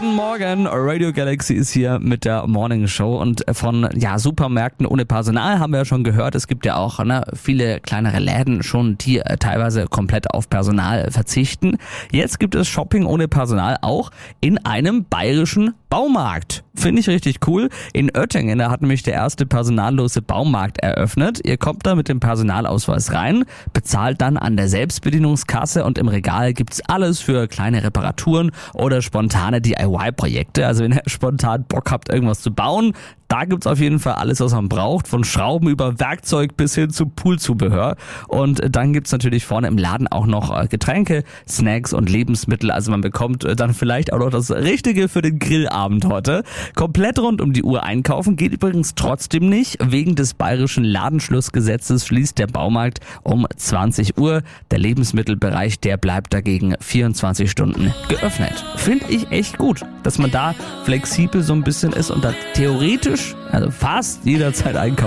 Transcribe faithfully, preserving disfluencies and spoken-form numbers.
Guten Morgen, Radio Galaxy ist hier mit der Morning Show und von ja, Supermärkten ohne Personal haben wir ja schon gehört. Es gibt ja auch ne, viele kleinere Läden schon, die äh, teilweise komplett auf Personal verzichten. Jetzt gibt es Shopping ohne Personal auch in einem bayerischen Baumarkt. Finde ich richtig cool. In Oettingen, da hat nämlich der erste personallose Baumarkt eröffnet. Ihr kommt da mit dem Personalausweis rein, bezahlt dann an der Selbstbedienungskasse und im Regal gibt's alles für kleine Reparaturen oder spontane D I Y-Projekte. Also wenn ihr spontan Bock habt, irgendwas zu bauen, da gibt's auf jeden Fall alles, was man braucht, von Schrauben über Werkzeug bis hin zu Poolzubehör. Und dann gibt's natürlich vorne im Laden auch noch Getränke, Snacks und Lebensmittel. Also man bekommt dann vielleicht auch noch das Richtige für den Grillabend heute. Komplett rund um die Uhr einkaufen geht übrigens trotzdem nicht. Wegen des bayerischen Ladenschlussgesetzes schließt der Baumarkt um zwanzig Uhr. Der Lebensmittelbereich, der bleibt dagegen vierundzwanzig Stunden geöffnet. Finde ich echt gut, dass man da flexibel so ein bisschen ist und da theoretisch, also fast jederzeit einkaufen